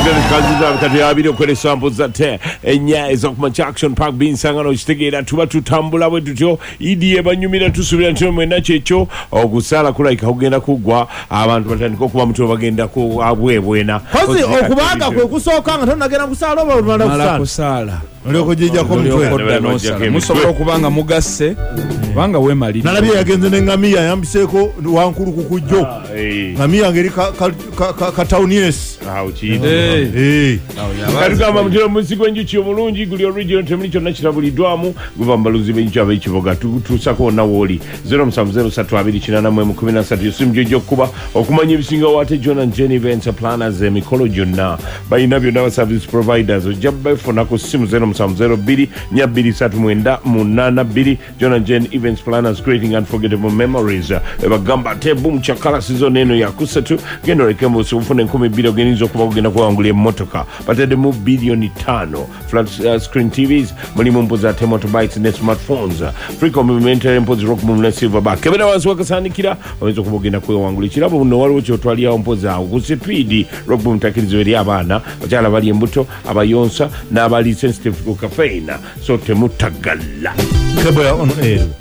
kazi kati abiri okole sample za te enya ezokuma Jackson Park binsangano kitegeera tuba tutambula bwe tutyo idiye banyumira tusubira ntyo mwenda checho okusala kulaika kugenda kugwa abantu batandika okuba muto bagenda ku abwebwena kozi okubaga kwe kusooka nga tonagenda kusala oba kusala oleko jija ko mutwe musobola okubanga mugasse banga wemalira nalabye yagenze n'engamia yambiseko wankulu kukujjo ngamia ngeri ka townies katugamba mutero musigo enjuki omulungi guli original temuli kyonna kirabuliddwamu guva mbaluzi b'enjuki ab'ekiboga tusako na woli 0703288113 yosimu gyojja okuba okumanya ebisinga wate John and Jenny Events Planners emikolo gyonna balina byonna ba service providers ojja bafunako ssimu 0702239882 John and Jenny Events Planners creating unforgettable memories ebagamba ate boom chakala season eno yakusatu genda olekembo ufune 12 ogeniza okuba kugenda kuwangula emmotoka batedde mu bilioni 5 flat screen TVs mulimu mpoza ate motorbikes ne smartphones free complimentary mpozi rock boom ne silverback kebera wansi wakasanikira oyinza okuba ogenda kuwangula ekirabo buno waliwo kyotwaliawo mpozi awo ku speed rock boom takirizo eri abaana bakyala bali embuto abayonsa n'abali sensitive ku caffeine so temutagalla kebo ya ono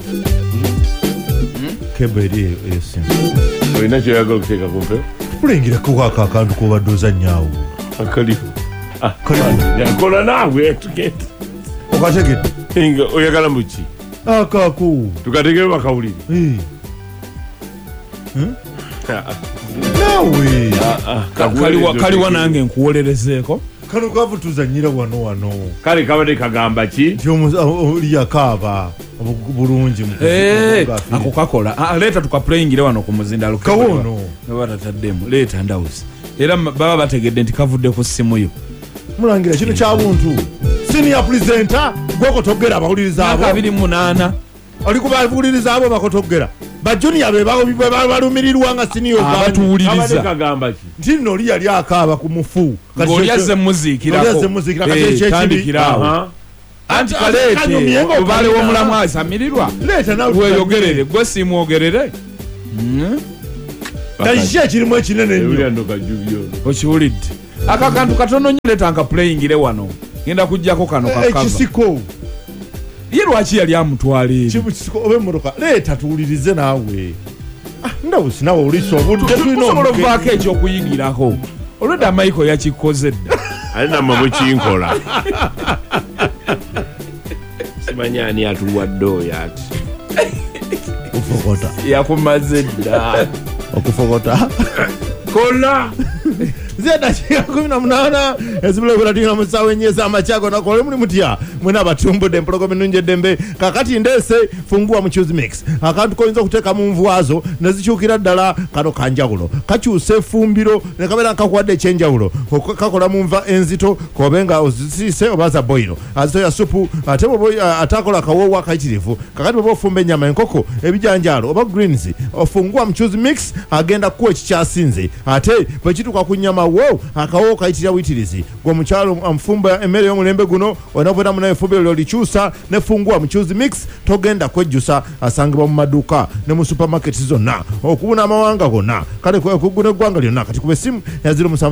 kebo eri esim oyina kyoyagala okuteeka kumpe kulengira kuwaka akantu kobadoza nyaawo akalifu yakola naawe tugenda okategedde inga oyagala muki akaku tukategere bakawulire nawe kaliwa nange nkuwolerezeeko kano kavu tuzanyira wano kale kabadde kagamba ki oli yakaaba bulungi ako kakola leeta tukaplayingire wano ku muzinda kawono nebatataddemu leeta ndawuzi era baba bategedde nti kavudde ku simu yo mulangira kino kyabuntu senior presenter gwokotogera abawuliriza abo 28 oli kubawuliriza abo bakotogera bajunior bebalumirirwa nga senior abatuwuliriza kagamba ki nti nno oli yali akaaba ku mufu ng'olyaze muziikirako kandikirawo anti kaleete obale w'omulamu asamirirwa weyogerere gwe simwogerere kakiki ekirimu ekinene nnyo okiwulidde akakantu katono nnyo leeta nka playingire wano genda kujjako kano ekisiko ye lwaki yali amutwala eri oba emmotoka leeta tuwulirize naawe ndawusi nawe olisa obuntu tusobola okuvaako ekyokuyigirako olwedda Michael yakikoze dda ali namamwe kinkola simanya ani atuwadde oyo ati kufokota yakumaze dda okufokota kola dakika 18 ezibulebulatinga musawo enyeza amachako nakole muli mutya mwena abatumbudde empologoma ennungi eddembe kakati ndeese fungua mu choose mix akantu koyinza okuteeka mu nvuwazo nezikyukira ddala kano kanjawulo kakyusa efumbiro nekabeera nkakuwadde ekyenjawulo kakola mu nva enzito kobenga ozisiise oba za boyiro azito ya supu ate atakola kawoowa kayitirivu kakati bweba ofumba ennyama enkoko ebijanjalo oba greens ofungua mu choose mix agenda kuwa ekikyasinze ate bwekituuka ku nnyama wo akawo kayitira witirizi gwe mukyalo amfumba emmere y'omulembe guno onavera munaye efumbiro lyolikyusa nefungua mu choose mix togenda kwejjusa asangibwa mu maduuka ne mu supermarket zonna okubuna amawanga gonna kale kuguna eggwanga lyonna kati kuba essimu ya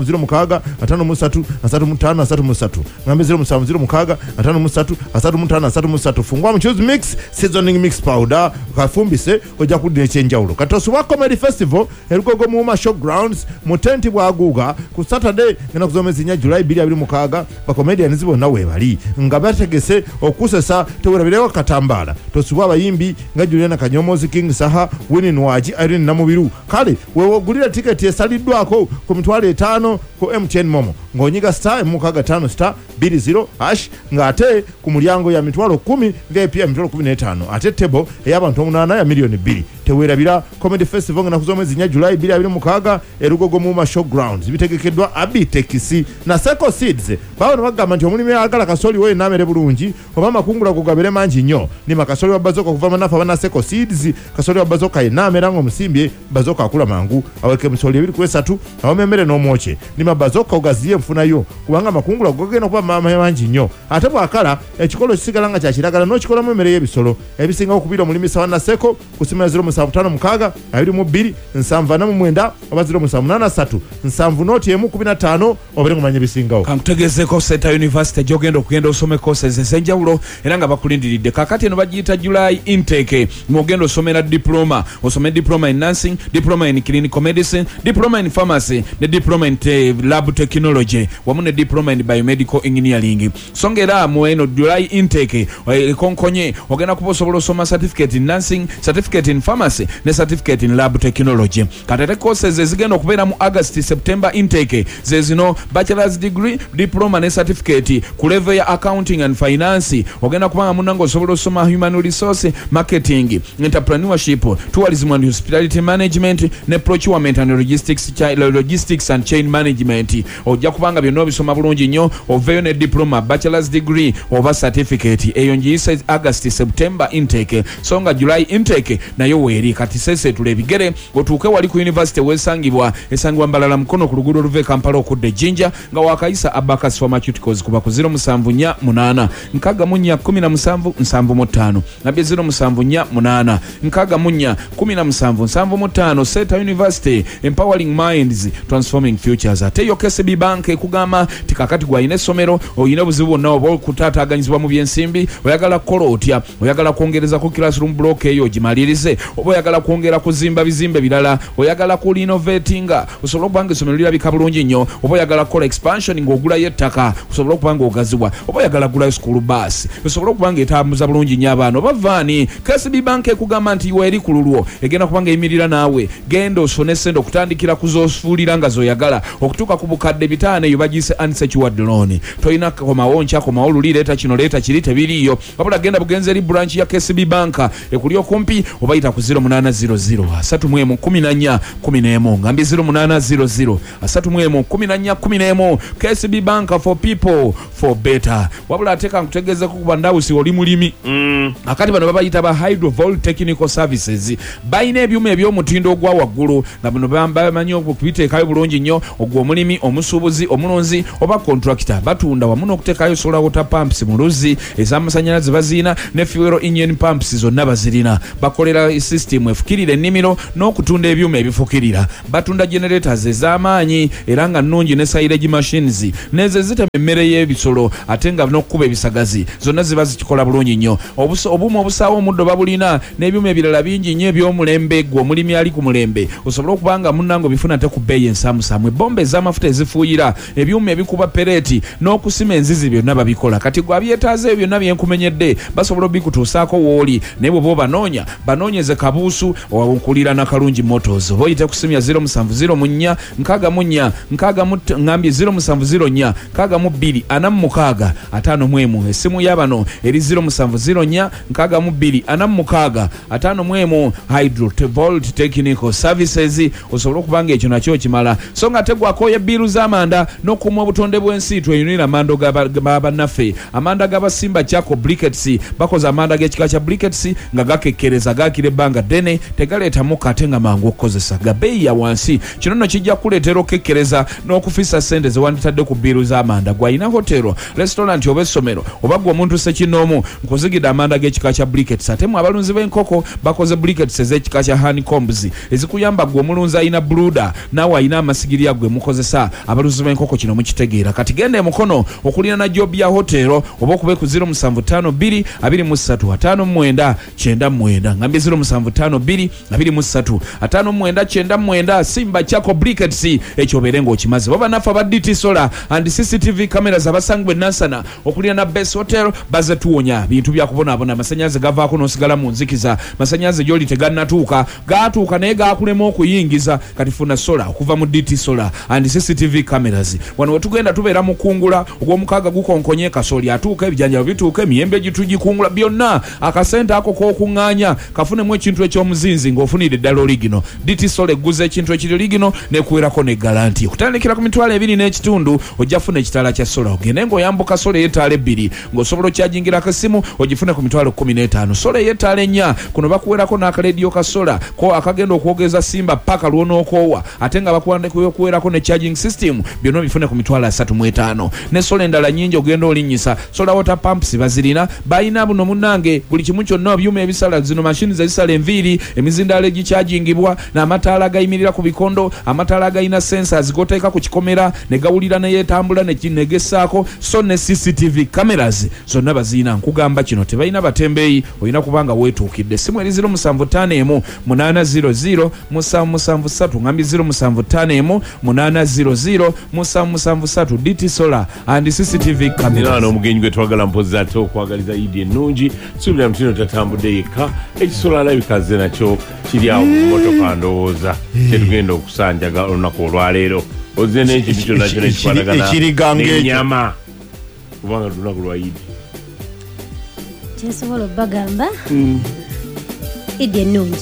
0706533533 ngambe 0706533533 fungua mu choose mix seasoning mix powder kafumbise ojja kuddira ekyenjawulo kati osuba comedy festival erugogo muuma showgrounds mu tenti bwaguuga ku Saturday ngena kuzomezinya July 26 ba comedians bonna webali nga bategese okusesa tewerabirewo katambala tosubwa abayimbi nga Juliana Kanyomozi King Saha Winnie Nwaji Irene Namubiru kale wewogulira ticket esaliddwako ku mitwalo 5 ku MTN Momo ngonyiga star mukaga 5 star 20 hash ngate ku mulyango ya mitwalo 10 VIP ya mitwalo 15 ate table ey'abantu 8 ya milioni 2 tewerabira comedy festival ngena kuzomezinya July 26 erugogo mu showgrounds bitegekeddwa abitekisi na Seco Seeds bawo bagamba nti omulimi agala kasoli we namere bulungi oba makungula kugabire manji nnyo ni makasoli wa bazoka kuva manafa bana Seco Seeds kasoli wa bazoka enamera ngo musimbye bazoka akula mangu aweke musoli 2 ku 3 awamemere no moche ni mabazoka ugaziye mfunayo kubanga makungula gogena kuba mangi nnyo ate bwakala ekikolo kisigala nga kyakiragala n'okikolamu emmere y'ebisolo ebisinga okubira omulimisa wa Naseko ku ssimu ya 0756 22 749 oba 0783 715 obere ngumanya ebisingawo. Kankutegezeeko Seta University gy'ogenda okugenda osome courses ez'enjawulo era nga bakulindiridde kakati eno bagiyita July intake ng'ogenda osomera diploma osome diploma in nursing, diploma in clinical medicine, diploma in pharmacy ne diploma in lab technology wamu ne diploma in biomedical engineering. Songera mu eno July intake konkonye ogenda kuba osobola osoma certificate in nursing, certificate in pharmacy ne certificate in lab technology. Katete courses ezigenda okubeera mu August September intake zezino bachelor's degree, diploma ne certificate ku level ya accounting and finance. Ogenda kubanga munango osobola osoma human resource marketing, entrepreneurship, tourism and hospitality management ne procurement and logistics and chain management. Ojja kubanga byonna bisoma bulungi nnyo oveyo ne diploma, bachelor's degree oba certificate. Eyo njiyisa August September intake. Songa July intake nayo weeri kati sese tulebigere otuuke wali ku university wesangibwa Mbalala Mukono ku luguudo oluva Kampala okudde Jinja nga wakayisa Abacus Pharmaceuticals kuba ku 0748 nkagamunya 1775 nabye 0748 nkagamunya 1775. Seta University, empowering minds, transforming futures. Ate yo KCB Bank ekugamba tikakati gwayina essomero oyina buzibu bwonna oba okutaataaganyizibwa mu byensimbi oyagala kukola otya, oyagala kwongereza ku classroom block eyo gimalirize oba oyagala kwongera kuzimba bizimbe birala, oyagala ku innovatinga osobola okubanga essomero lirabika bulungi nnyo, oba oyagala kukola expansion ng'ogulayo ettaka osobola okubanga ogaziwa, oba oyagala kugulayo school bus osobola okubanga etambuza bulungi nnyo abaana oba vaani. KCB Bank ekugamba nti weeri ku lulwo egenda kubanga eyimirira naawe genda osone sente okutandikira kuzofuulira nga zoyagala okutuuka ku bukadde 5 eyo bagiyise unsecured loan. Toyina komawo nkya komawo luli leeta kino leeta kiri tebiriiyo wabula genda bugenzi eri branch ya KCB Bank ekuli okumpi obayita ku 0800 31 14 ngambye 0800 31 14 KCB Bank for people for better. Wabula ateka nkutegeze kuba ndawusi oli mulimi akati bano babayita ba hydrovolt technical services bayina ebyuma eby'omutindo ogwa waggulu nga bano bamanyi okubiteekayo bulungi nnyo ogwo omulimi omusuubuzi omulonzi oba contractor batunda wamu n'okuteekayo solar water pumps mu luzzi ez'amasannyalaze baziina ne fuel engine pumps zonna bazirina. Bakolera system efukirira ennimiro n'okutunda ebyuma ebifukirira. Batunda generators ez'amaanyi era nga nnungi ne silage machines nezo ezitema emmere y'ebisolo ate nga n'okkuba ebisagazi zonna ziba zikikola bulungi nnyo. Obuuma obusaawa omuddo babulina n'ebyuma ebirala bingi nnyo eby'omulembe gwe omulimi ali ku mulembe osobola okubanga munnango bifuna te ku bbeeyi ensaamusaamu. Ebbomba ez'amafuta ezifuuyira, ebyuma ebikuba pereti n'okusima enzizi byonna babikola. Kati gwe abyetaaze ebyo byonna byenkumenyedde basobola obikutuusaako w'oli naye bw'oba banoonyeze kabuusu owakunkulira na Kalungi Motors oba oyite ku simu ya 0704 ngambye 0704 62 46 51. Essimu y'abano eri 0704 62 46 51. Hydrovolt Technical Services osobola okubanga ekyo nakyo kimala so nga tegwakoye biru z'amanda n'okuuma obutonde bw'ensi tweyunira amanda g'abannaffe. Amanda g'abasimba Chako briquettes bakoze amanda g'ekika kya briquettes nga gakekkereza gakira ebbanga ddene tegaleetamu kate nga mangu okukozesa gabeeyi ya wansi. Kino nno kijja kuleetera okukekkereza n'okufisa ssente ze wanditadde ku biru z'amanda. Gwayina hotero, restaurant oba essomero oba gwe omuntu ssekinnoomu nkuzigidde amanda g'ekika kya briquettes. Ate mu abalunzi b'enkoko bakoze briquettes ez'ekika kya honeycombs ezikuyamba gwe omulunzi alina brooder naawe alina amasigiri agwe mukozesa abalunzi b'enkoko kino mukitegeera. Kati genda Mukono okulina na job ya hotero oba okube ku 0752 23 59 ngambye 0752 23 59 Simba Chako briquettes ekyo obeere ng'okimaze. Baba nafa ba DT Solar and CCTV cameras abasangwe Nansana okulina na Best Hotel baze tuwonya bintu bya kubonaabona amasannyalaze gavaako n'osigala mu nzikiza. Masannyalaze gy'oli tegannatuuka gaatuuka naye gaakulema okuyingiza kati funa solar okuva mu DT Solar and CCTV cameras. Wano wetugenda tubeera mu kungula ogw'omukaaga gukonkonye kasooli atuuka ebijanjalo bituuka emiyembe gitugikungula byonna akasente ako k'okuŋŋaanya kafunemu ekintu eky'omuzinzi ng'ofunidde eddala oligino. DT Solar egguza ekintu ekiri oligino n'ekuweerako ne garanti. Okutandikira ku mitwalo 2.5 ojja funa ekitaala kya solar ogende ng'oyambuka solar ey'ettaala 2 ng'osobola okyajingirako essimu ogifune ku mitwalo 15. Solar ey'ettaala 4 kuno bakuweerako n'akalediyo ka solar ko akagenda okwogeza Simba paka lw'onookoowa ate nga bakuweerako ne charging system byonna bifune ku mitwalo 35. ne sola endala nnyingi ogenda olinyisa. Sola water pumps bazirina, balina buno munnange buli kimu kyonna ebyuma ebisala zino mashini zisala enviiri, emizindaalo egikyagingibwa, n'amataala agayimirira ku bikondo, amataala agayina sensors goteeka ku kikomera ne gawulira ne yeetambula ne gessaako, so ne CCTV cameras zonna bazirina. Nkugamba kino tebalina batembeeyi, olina kubanga weetuukidde. Simu eri 0751 800 773 ngambi 0751 800 773 DT Solar and CCTV cameras. Nano omugenyi gwe twagala mpozi ate okwagaliza Idi ennungi suubira mutino tatambudde yekka ekisola alabikaze nakyo kiri awo mu motoka ndowooza kyetugenda okusanjaga olunaku olwaleero ozze n'ekintu kyonna kyona ekikwatagana n'ennyama kubanga lunaku lwa Idi kyensobola obbagamba Idi ennungi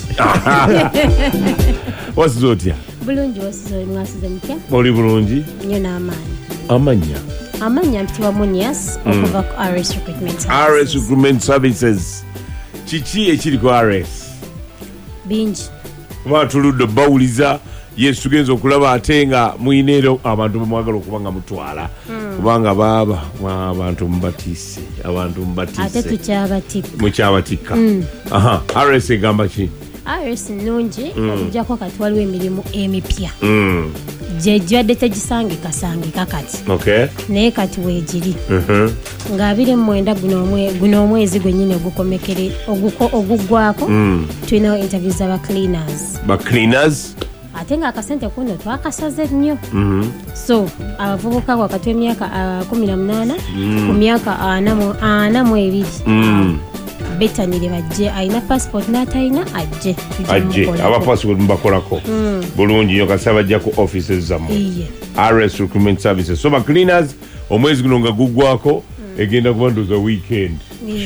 wasize otya? bulungi wasize mwasize mutya? Oli bulungi? nnyo n'amaanyi. Amanya mpitibwa Munias okuva ku RS Recruitment Services. RS Recruitment Services kiki ekiri ku RS? bingi kuba tuludde bawuliza yesu tugenza okulaba ate nga muyineero abantu bamwagala okuba nga mutwala kubanga baaba abantu mubatiise ate tukyabatikka mukyabatikka RS egamba ki? RS nnungi okujjako kati waliwo emirimu emipya gye gibadde tegisangika kati naye kati weegiri nga 29 guno omwezi gwennyini ogukomekere oguggwako tulinawo interviews z'aba cleaners ate nga akasente kuno twakasaze nnyo so abavubuka wakati w'emyaka 18 ku myaka 42 betanire bajje alina passport n'atalina ajje aba passport mubakolako bulungi nyo kasi bajja ku offices zammwe RS Recruitment Services. So ba cleaners omwezi guno nga guggwako egenda kuba ndoza weekend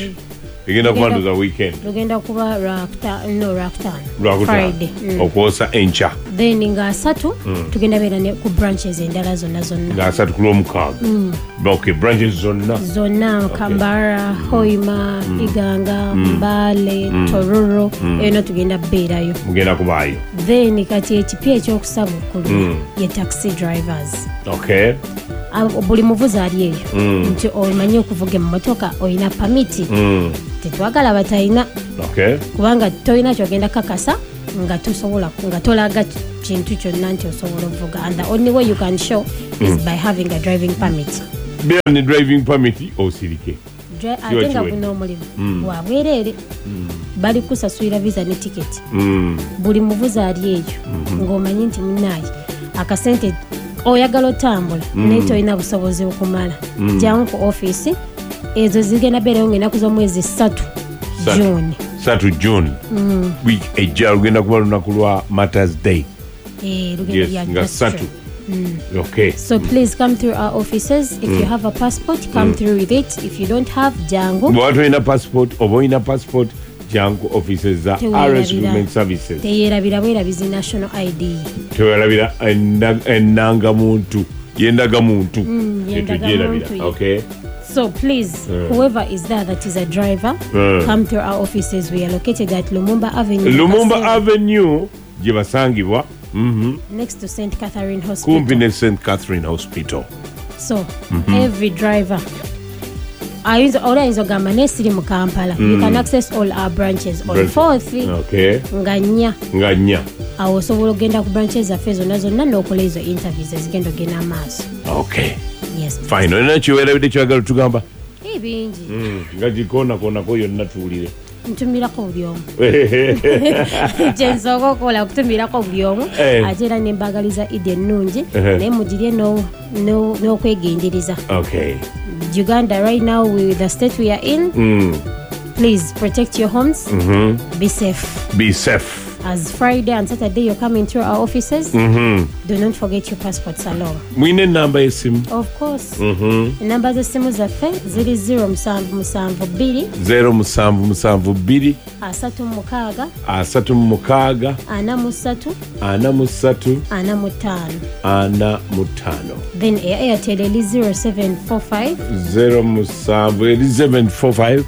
lugenda kuba Raktan Friday okwosa encha then nga 3 tugenda beera ku branches endala zonna nga 3 ku lwomukaaga branches zonna Kambara, Hoima, Iganga, Mbale, Tororo eno tugenda beerayo mugenda kubaayo. Then kati ekipya ekyokusaba okkulu ye taxi drivers. Buli muvuzi ali eyo nti omanyi okuvuga emmotoka olina pamiti tetwagala batalina kubanga tolina kyogenda kakasa nga tosobola nga tolaga kintu kyonna nti osobola okuvuga and the only way you can show is by having a driving permit. Beera driving permit osirike ate nga guno omulimu bwa bwereere bali kusasulira visa ne ticket buli muvuzi ali eyo ng'omanyi nti munnaayi akasente oyagala otambula naye tolina busobozi okumala jangu ku office ezo zigenda beerayo ng'ennaku z'omwezi 3 June week ejja lugenda kuba lunaku lwa Mother's Day nga 3 so please come through our offices. If you have a passport, come through with it. If you don't have, jangu bwatu olina passport oba olina passport jangu offices za RS Recruitment Services. Teyerabira bwerabizi national ID teyerabira endangamuntu yendagamuntu so please whoever is there that is a driver come through our offices. We are located at Lumumba Avenue gye basangibwa next to St. Catherine Hospital. Kumpi ne St. Catherine Hospital. So every driver ayinza ogamba nesiri mu Kampala you can access all our branches on 4th nga nnya awo osobola okugenda ku branches zaffe zonna n'okola ezo interviews ezigenda ogenda amaaso. Yes, fine. Olina kiwerabidde kyagala tugamba bingi nga gikoonako yonna tuwulire ntumirako buli omu kyensobola okukola okutumirako buli omu ate era nembagaliza Idi ennungi naye mugirye n'okwegendereza. Uganda right now with the state we are in please protect your homes. Be safe as Friday and Saturday you're coming through our offices. Do not forget your passports along. Mwine namba y'essimu? Of course. Namba z'essimu zaffe ziri 0772 0772 36 43 43 45. Then Airtel eri 0745 0745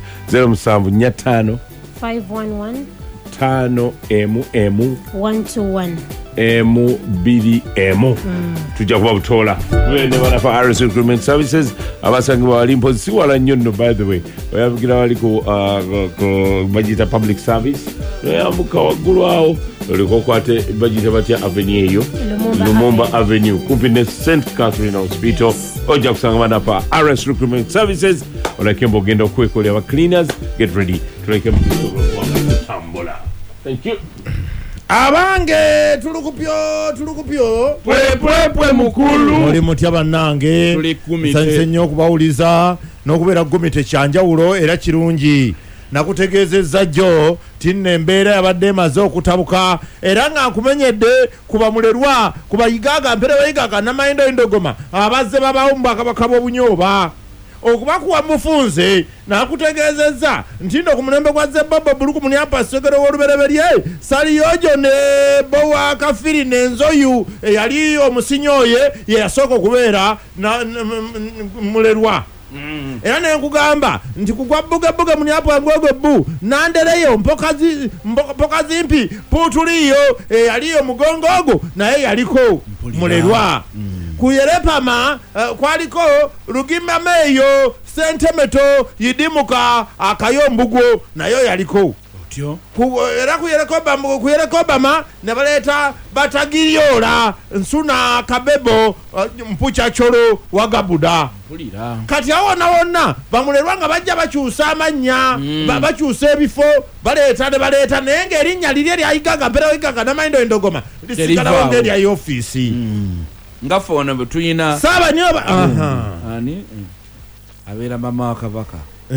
511 5 121 M2M tujja kuba butola ne bana fa RS Recruitment Services abasangibwa wali mpozi si wala nnyo nno by the way oyavugira wali ku bagita public service noyambuka waggulu awo oliko okwate bagita batya avenue eyo Lumumba Avenue kumpi ne St Catherine Hospital ojja kusanga bana fa RS Recruitment Services olakemba ogenda okwekolera aba cleaners get ready tuleke mutambula. Thank you. Abange tulukupyo pwe mukulu oli mutya bannange nsanyuse nnyo okubawuliza n'okubeera gomite kyanjawulo era kirungi nakutegeezezza jjo tinna embeera yabadde emaze okutabuka era nga nkumenyedde kuba mulerwa kuba yigaga mperewa yigaga namayindo endogoma abazze babawo mu bwakabaka bw'obunyooba okubakuwa mufunze nakutegeezezza ntindo ku mulembe gwa Zebbobo Buluku Munyampa Segere w'olubereberye Saliyojo ne Bowa Kafiri n'enzoyu eyali omusinyoye yasooka okubeera mulerwa era nenkugamba nti kugwa buga Munyampa Ngogo nandereyo mpoka zimpi putuliyo eyali omugongogo naye yaliko mulerwa kuyelepama kwaliko Lugimba Meyo Sentemeto Yidimuka Akayombugo nayo yaliko era kuyerekobama ne baleeta Batagiryola Nsuna Kabebo Mpucha Cholo Wagabuda kati awo wonna bamulerwa nga bajja bakyusa amannya bakyusa ebifo baleeta naye ng'erinnya liri eryayigaga mperewo yigaga namayindo endogoma lisigalawo ng'erya y'ofiisi nga fona betuyina saba nyoba ani abera mama wa kabaka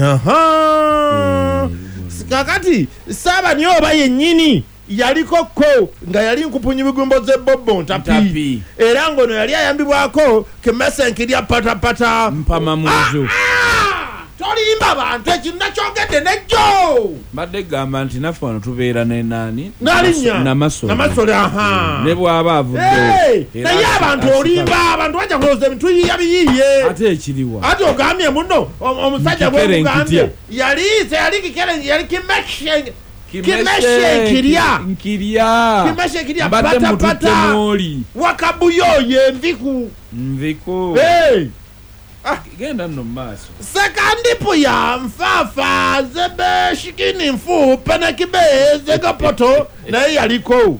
kakati saba nyoba yennyini yaliko ko nga yali nkupunyi bigumbo Zebbobo Ntapi era ngono yali ayambibwako kemese lya patapata mpama muzo tolimba abantu ekintu nakyogedde nejjo badde gamba nti naffe wano tubeera nenani namasole ne bw'aba avudde naye abantu olimba abantu bajja kulowooza ebintu biyiye ate ekiriwa ate ogambye muno omusajja gwegambye yali kimeshe patapata wakabuyoye enviku genda nno maaso sekandipu ya mfafa zebe shikini mfu penekibe zegapoto naye yaliko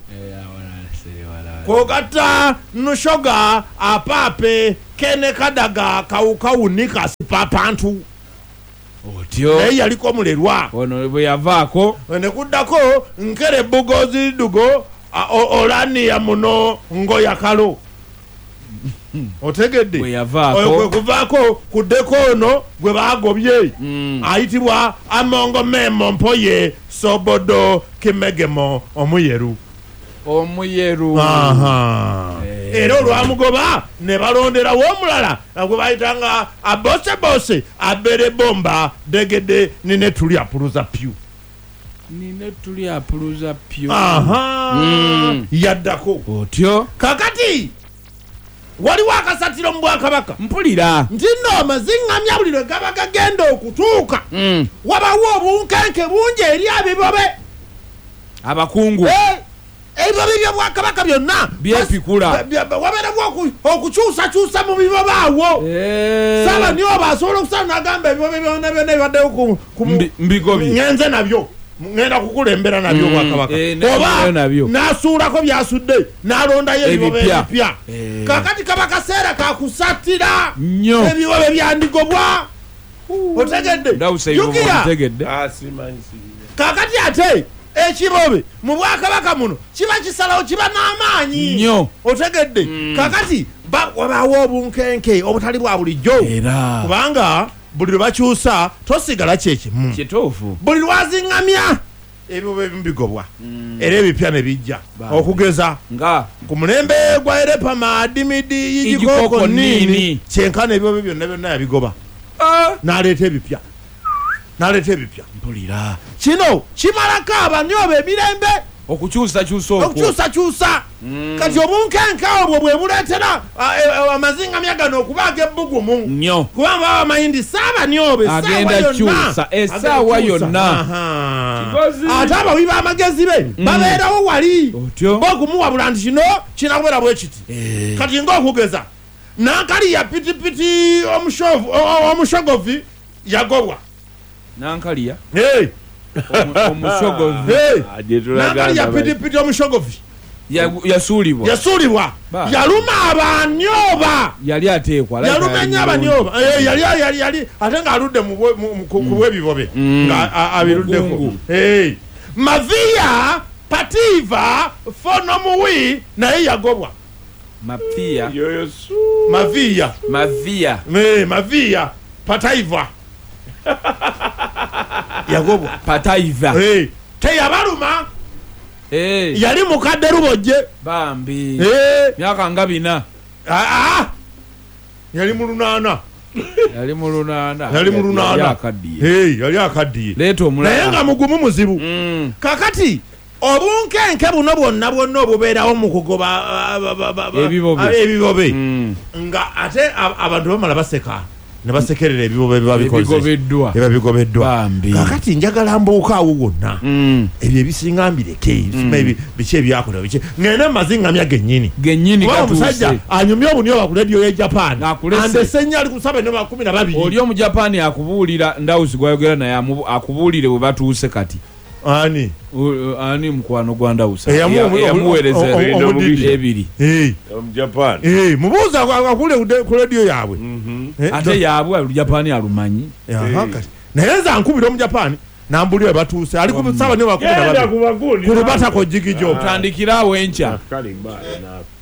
kogata nushoga apape kene kadaga kawunika sipapantu otyo naye yaliko mulerwa ono bwe yavaako nekuddako nkere bugozi dugo olani ya muno ngoyakalo otegedde oyo kuvaako kuddeko ono gwe bagobye ayitibwa Amongo Memo Mpoye Sobodo Kimegemo omuyeru era olwamugoba ne balonderawo omulala gwe bayitanga abosebose abere bomba degede nine tuli apuluza pyu yaddako otyo kakati waliwo akasatiro mu Bwakabaka mpulira nti nno amaziŋŋamya buli lwe gaba gagenda okutuuka wabawo obunkenke bungi eri abibobe abakungu ebibobe by'Obwakabaka byonna byepikula wabeeramu okukyusakyusa mu bibobe awo saba niyo basobola okusala nagamba ebibobe byonna byonna ebibaddewo mbigobi ŋenze nabyo ngenda kukulembera nabyo Bwakabaka oba nasuulako byasudde n'alondayo ebibobe ebipya kakati kaba kaseera kakusatira ebibobe byandigobwa otegedde kakati ate ekibobe mu Bwakabaka muno kiba kisalawo kiba n'amaanyi otegedde kakati wabaawo obunkenke obutali bwa bulijjo kubanga buli lwe bakyusa tosigala kyekimu kituufu buli lwaziŋŋamya ebibobe bigobwa era ebipya ne bijja okugeza nga ku mulembe gwa Erepama Adimidi Yigikoko Nini kyenkana ebibobe byonna yabigoba n'aleeta ebipya mpulira kino kimalako abanyoba emirembe okukyusakyusa okukyusakyusa kati obunkenke obwo bwe buleetera amazingamya gano okubaaga ebbugumu nnyo kubanga baba mayindi saabanyobe agenda kyusa essaawa yonna ate abawi b'amagezi be babeerawo wali bokumuwabula nti kino kinakubeera bwe kiti kati ng'okugeza nankaliya pitipiti omushogovi yagobwa nankaliya omushogovi nankaliya pitipiti omushogovi yasuulibwa yaluma abanyoba yali ateekwa yalumenya abanyoba yali ate ng'aludde ku bwebibobe nga abiruddeko maviya pativa fonomuwi naye yagobwa maviya pataiva yagobwa pataiva teyabaluma yali mukadde lubojje bambi myaka nga 4 yali mu lunaana yali akaddiye naye nga mugumu muzibu kakati obunkenke buno bwonna obubeerawo mu kugoba ebibobe nga ate abantu bamala baseka ne basekerera ebibobe biba bigobeddwa kakati njagala mbuuka awo wonna ebyo ebisinga mbireke biki ebyakola biki ngende mumazingamya gennyini kuba omusajja anyumye obunyoba ku lediyo ye Japan andesenya ali ku 7:12 oli omu Japan akubuulira ndawuzi gwayogera naye akubuulire bwe batuuse kati ani mukwano gwa ndawusa yamuweereza ebiri mubuuza akule ku lediyo yaabwe ate yaabwe olujapani alumanyi naye nza nkubira omujapani nambuli we batuuse ali ku 7:12 ku lubatako jigijo tandikira awo enkya